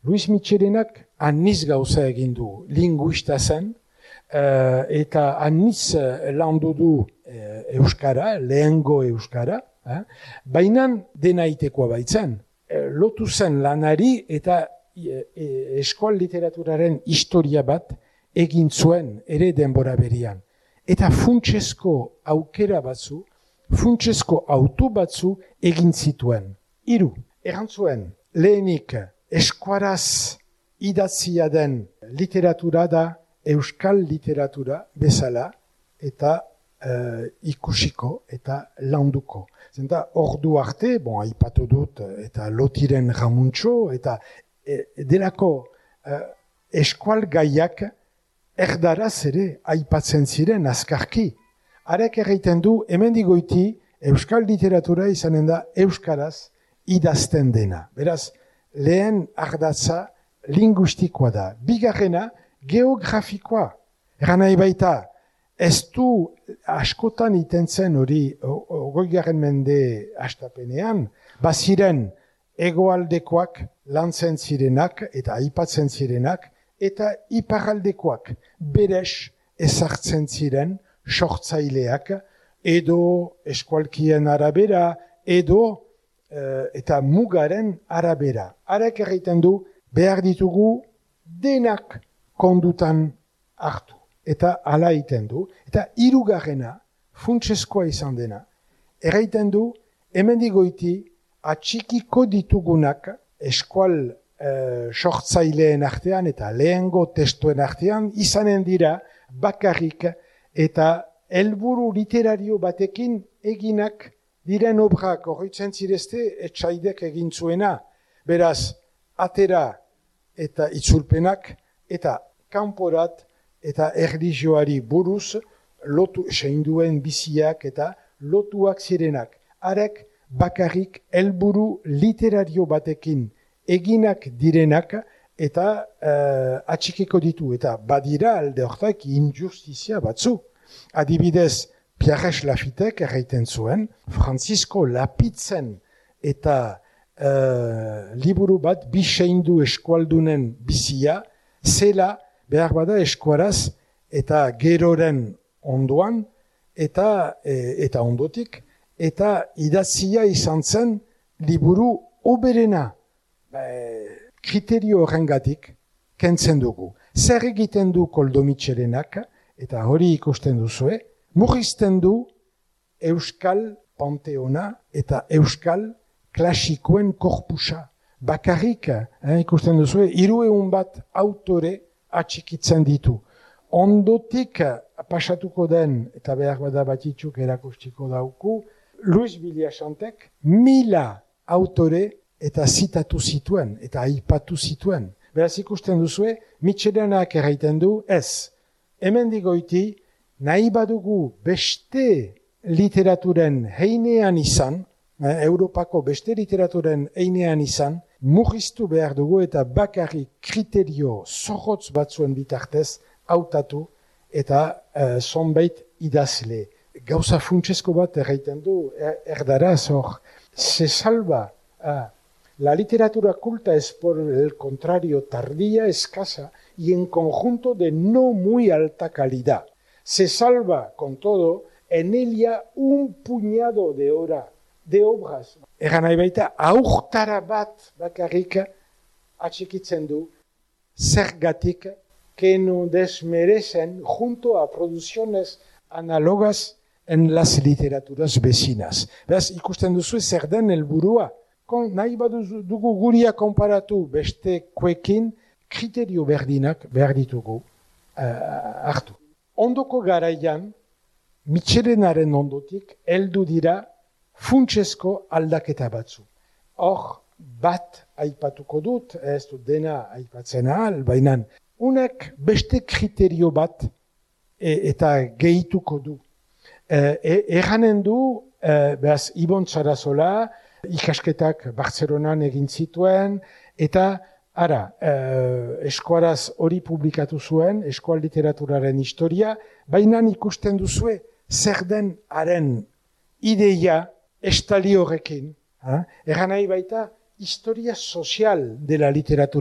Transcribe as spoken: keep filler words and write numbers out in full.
Luis Mitxelenak aniz gauza egin du, linguista zen, uh, eta aniz landu du uh, euskara, lehengo euskara, eh? Baina dena itekoa baitzen. Uh, lotu zen lanari eta uh, eskual literaturaren historia bat egin zuen ere denbora berian. Eta funtsezko aukera batzu, funtsezko auto batzu egin zituen. Hiru, erantzuen, lehenik eskuaraz idatzia den literatura da euskal literatura bezala eta uh, ikusiko eta landuko. Zenta ordu arte, bon, aipatu dut, eta Lotiren Ramuntxo, eta e, delako uh, eskual gaiak erdaraz ere aipatzen ziren azkarki. Arek erraiten du, hemendik goiti, euskal literatura izanen da euskaraz idazten dena. Beraz, lehen ardatza linguistikoa da. Bigarrena, geografikoa. Eran nahi baita, ez du askotan itentzen hori ogoigarren mende hastapenean, baziren egoaldekoak lantzen zirenak eta aipatzen zirenak, eta iparaldekoak beres ezartzen ziren sortzaileak, edo eskualkien arabera, edo uh, eta mugaren arabera. Arek erraiten du, behar ditugu denak kondutan hartu. Eta hala egiten du. Eta hirugarrena, funtsezkoa izan dena, erraiten du, hemendik goiti, atxikiko ditugunak eskual Uh, sortzaileen artean eta lehengo testuen artean izanen dira bakarrik eta helburu literario batekin eginak diren obrak horretzen zirezte etxaidek egin zuena. Beraz, atera eta itzulpenak eta kanporat eta erlijioari buruz lotu seinduen biziak eta lotuak zirenak. Arek bakarrik helburu literario batekin eginak direnak eta uh, atxikiko ditu. Eta badira alde hortak injustizia batzu. Adibidez, Pierres Lafitek erraiten zuen, Francisco Lapitzen eta uh, liburu bat biseindu eskualdunen bizia, zela behar bada eskuaraz eta geroren ondoan eta, e, eta ondotik, eta idatzia izan zen liburu oberena. Kriterio horrengatik kentzen dugu. Zer egiten du Koldo Mitxelenak, eta hori ikusten duzue, murrizten du euskal panteona eta euskal klasikoen korpusa. Bakarrik, eh, ikusten duzue, hiruehun bat autore atxikitzen ditu. Ondotik pasatuko den, eta behar bada batitzuk erakustiko dauku, Luis Villasantek mila autore eta zitatu zituen, eta aipatu zituen. Beraz ikusten duzue, Mitxelenak erraiten du, ez, hemendik goiti, nahi badugu beste literaturen heinean izan, eh, Europako beste literaturen heinean izan, murriztu behar dugu eta bakarrik kriterio zorrotz batzuen bitartez hautatu eta eh, zonbait idazle. Gauza funtsezko bat erraiten du, er, erdaraz hor, se salva, ah, la literatura culta es, por el contrario, tardía, escasa y en conjunto de no muy alta calidad. Se salva, con todo, en ella un puñado de, hora, de obras. Egan nahi baita, aurtara bat bakarrik atxikitzen du, zergatik que no desmerecen junto a producciones análogas en las literaturas vecinas. Beraz, ikusten duzu zer den helburua. Nahi badugu guria konparatu beste kuekin, kriterio berdinak behar ditugu uh, hartu. Ondoko garaian, Mitxelenaren ondotik, heldu dira funtsezko aldaketa batzu. Hor, bat aipatuko dut, ez dut dena aipatzen ahal, baina unek beste kriterio bat e, eta gehituko du. E, erranen du, e, behaz, Ibon Sarasola, ikasketak Bartzelonan egin zituen, eta ara, eh, eskuaraz hori publikatu zuen, eskual literaturaren historia, baina ikusten duzue, zer den haren ideia estali horrekin. Eh? Erran nahi baita, historia sozial de la literatura.